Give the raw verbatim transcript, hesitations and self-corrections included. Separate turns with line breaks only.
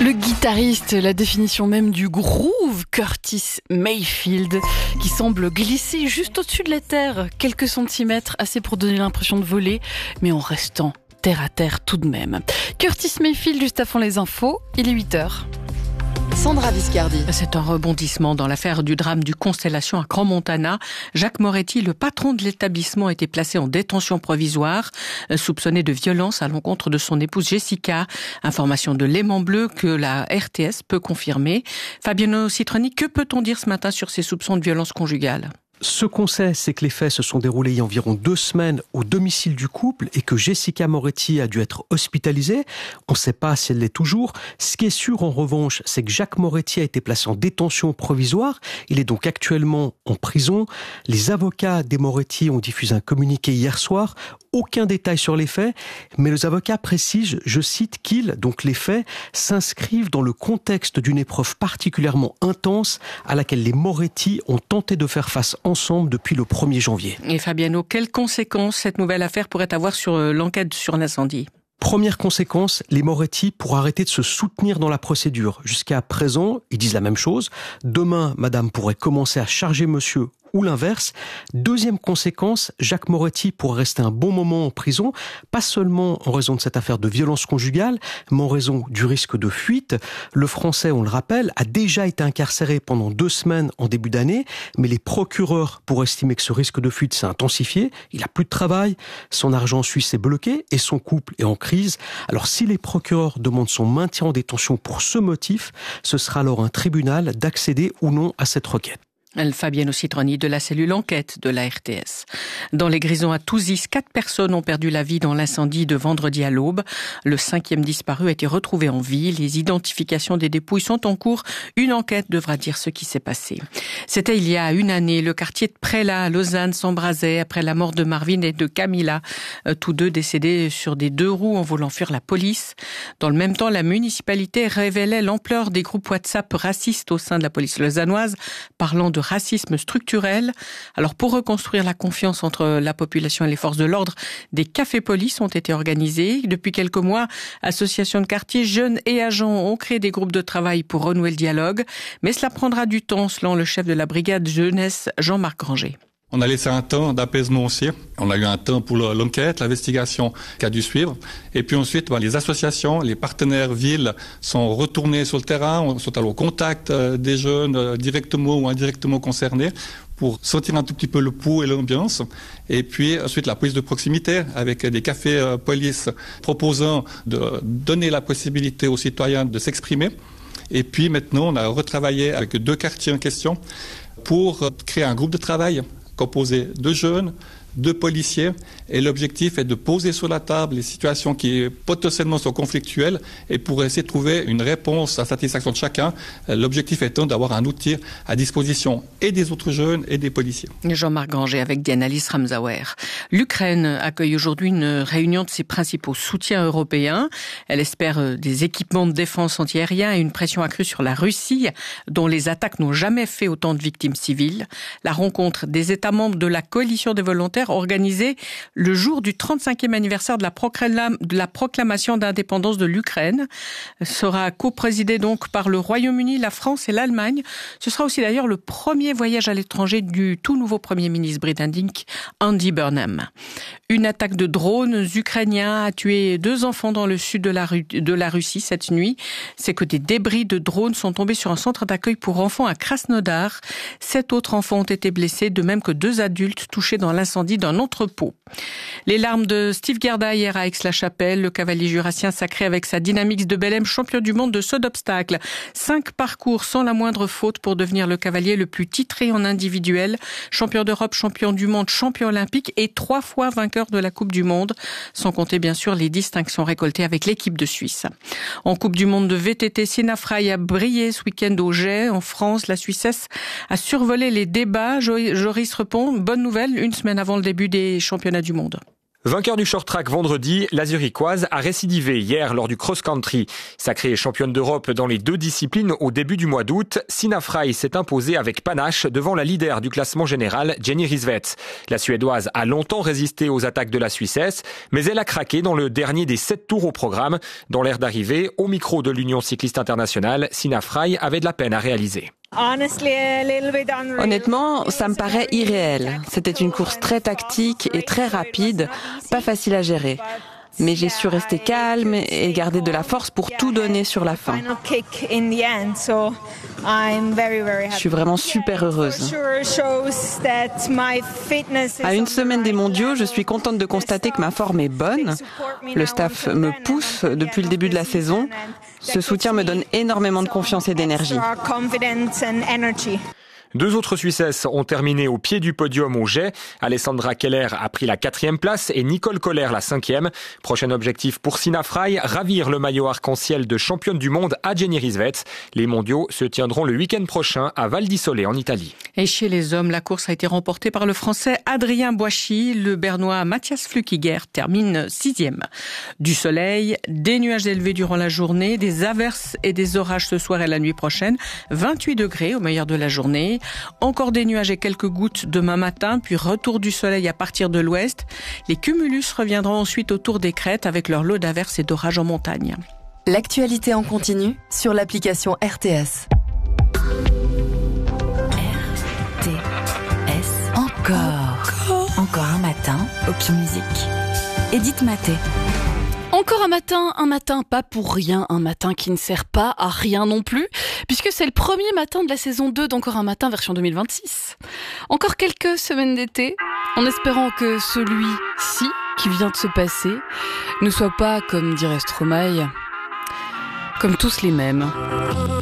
Le guitariste, la définition même du groove, Curtis Mayfield, qui semble glisser juste au-dessus de la terre, quelques centimètres, assez pour donner l'impression de voler, mais en restant terre à terre tout de même. Curtis Mayfield, juste avant les infos, il est huit heures.
Sandra Viscardi.
C'est un rebondissement dans l'affaire du drame du Constellation à Crans-Montana. Jacques Moretti, le patron de l'établissement, a été placé en détention provisoire, soupçonné de violence à l'encontre de son épouse Jessica. Information de Léman Bleu que la R T S peut confirmer. Fabiano Citroni, que peut-on dire ce matin sur ces soupçons de violence conjugale ?
Ce qu'on sait, c'est que les faits se sont déroulés il y a environ deux semaines au domicile du couple et que Jessica Moretti a dû être hospitalisée. On ne sait pas si elle l'est toujours. Ce qui est sûr, en revanche, c'est que Jacques Moretti a été placé en détention provisoire. Il est donc actuellement en prison. Les avocats des Moretti ont diffusé un communiqué hier soir. Aucun détail sur les faits, mais les avocats précisent, je cite, qu'ils, donc les faits, s'inscrivent dans le contexte d'une épreuve particulièrement intense à laquelle les Moretti ont tenté de faire face ensemble depuis le premier janvier.
Et Fabiano, quelles conséquences cette nouvelle affaire pourrait avoir sur l'enquête sur l'incendie ?
Première conséquence, les Moretti pourront arrêter de se soutenir dans la procédure. Jusqu'à présent, ils disent la même chose. Demain, madame pourrait commencer à charger monsieur ou l'inverse. Deuxième conséquence, Jacques Moretti pourrait rester un bon moment en prison, pas seulement en raison de cette affaire de violence conjugale, mais en raison du risque de fuite. Le Français, on le rappelle, a déjà été incarcéré pendant deux semaines en début d'année, mais les procureurs pourraient estimer que ce risque de fuite s'est intensifié. Il a plus de travail, son argent en Suisse est bloqué et son couple est en crise. Alors si les procureurs demandent son maintien en détention pour ce motif, ce sera alors un tribunal d'accéder ou non à cette requête.
Fabiano Citroni de la cellule enquête de la R T S. Dans les Grisons à Touzis, quatre personnes ont perdu la vie dans l'incendie de vendredi à l'aube. Le cinquième disparu a été retrouvé en vie. Les identifications des dépouilles sont en cours. Une enquête devra dire ce qui s'est passé. C'était il y a une année. Le quartier de Prélat à Lausanne s'embrasait après la mort de Marvin et de Camilla, tous deux décédés sur des deux roues en voulant fuir la police. Dans le même temps, la municipalité révélait l'ampleur des groupes WhatsApp racistes au sein de la police lausannoise, parlant de racisme structurel. Alors pour reconstruire la confiance entre la population et les forces de l'ordre, des cafés-police ont été organisés. Depuis quelques mois, associations de quartier, jeunes et agents ont créé des groupes de travail pour renouer le dialogue. Mais cela prendra du temps, selon le chef de la brigade jeunesse, Jean-Marc Granger.
On a laissé un temps d'apaisement aussi. On a eu un temps pour l'enquête, l'investigation qui a dû suivre. Et puis ensuite, ben, les associations, les partenaires villes sont retournés sur le terrain, sont allés au contact des jeunes directement ou indirectement concernés pour sentir un tout petit peu le pouls et l'ambiance. Et puis ensuite, la police de proximité avec des cafés police proposant de donner la possibilité aux citoyens de s'exprimer. Et puis maintenant, on a retravaillé avec deux quartiers en question pour créer un groupe de travail composé de jeunes, de policiers, et l'objectif est de poser sur la table les situations qui potentiellement sont conflictuelles et pour essayer de trouver une réponse à satisfaction de chacun, l'objectif étant d'avoir un outil à disposition et des autres jeunes et des policiers.
Jean-Marc Granger avec Dianalis Ramzawer. L'Ukraine accueille aujourd'hui une réunion de ses principaux soutiens européens. Elle espère des équipements de défense antiaérien et une pression accrue sur la Russie, dont les attaques n'ont jamais fait autant de victimes civiles. La rencontre des États membres de la coalition des volontaires organisée le jour du trente-cinquième anniversaire de la, proclam- de la proclamation d'indépendance de l'Ukraine sera coprésidée donc par le Royaume-Uni, la France et l'Allemagne. Ce sera aussi d'ailleurs le premier voyage à l'étranger du tout nouveau Premier ministre britannique Andy Burnham. Une attaque de drones ukrainiens a tué deux enfants dans le sud de la, Ru- de la Russie cette nuit. C'est que des débris de drones sont tombés sur un centre d'accueil pour enfants à Krasnodar. Sept autres enfants ont été blessés, de même que deux adultes touchés dans l'incendie d'un entrepôt. Les larmes de Steve Gerda hier à Aix-la-Chapelle, le cavalier jurassien sacré avec sa Dynamix de Bellem, champion du monde de saut d'obstacles. Cinq parcours sans la moindre faute pour devenir le cavalier le plus titré en individuel, champion d'Europe, champion du monde, champion olympique et trois fois vainqueur de la Coupe du Monde, sans compter bien sûr les distinctions récoltées avec l'équipe de Suisse. En Coupe du Monde de V T T, Sina Frey a brillé ce week-end au Jet. En France, la Suissesse a survolé les débats. Joris Repon, bonne nouvelle, une semaine avant le début des championnats du monde.
Vainqueur du short track vendredi, la Zurichoise a récidivé hier lors du cross-country. Sacrée championne d'Europe dans les deux disciplines au début du mois d'août, Sina Frey s'est imposée avec panache devant la leader du classement général, Jenny Rissveds. La Suédoise a longtemps résisté aux attaques de la Suissesse, mais elle a craqué dans le dernier des sept tours au programme. Dans l'aire d'arrivée, au micro de l'Union cycliste internationale, Sina Frey avait de la peine à réaliser.
Honnêtement, ça me paraît irréel. C'était une course très tactique et très rapide, pas facile à gérer. Mais j'ai su rester calme et garder de la force pour tout donner sur la fin. Je suis vraiment super heureuse. À une semaine des mondiaux, je suis contente de constater que ma forme est bonne. Le staff me pousse depuis le début de la saison. Ce soutien me donne énormément de confiance et d'énergie.
Deux autres Suissesses ont terminé au pied du podium au jet. Alessandra Keller a pris la quatrième place et Nicole Kohler la cinquième. Prochain objectif pour Sina Frey, ravir le maillot arc-en-ciel de championne du monde à Jenny Rissveds. Les mondiaux se tiendront le week-end prochain à Val di Sole en Italie.
Et chez les hommes, la course a été remportée par le Français Adrien Boichy. Le Bernois Matthias Flückiger termine sixième. Du soleil, des nuages élevés durant la journée, des averses et des orages ce soir et la nuit prochaine. vingt-huit degrés au meilleur de la journée. Encore des nuages et quelques gouttes demain matin, puis retour du soleil à partir de l'ouest. Les cumulus reviendront ensuite autour des crêtes avec leur lot d'averses et d'orages en montagne.
L'actualité en continu sur l'application R T S.
R T S. Encore. Encore un matin, Option Musique. Edith Maté.
Encore un matin, un matin pas pour rien, un matin qui ne sert pas à rien non plus, puisque c'est le premier matin de la saison deux d'Encore un matin version deux mille vingt-six. Encore quelques semaines d'été, en espérant que celui-ci, qui vient de se passer, ne soit pas, comme dirait Stromae, comme tous les mêmes.